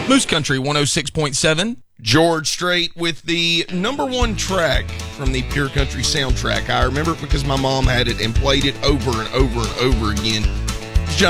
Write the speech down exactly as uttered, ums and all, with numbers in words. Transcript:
Moose Country one oh six point seven. George Strait with the number one track from the Pure Country soundtrack. I remember it because my mom had it and played it over and over and over again.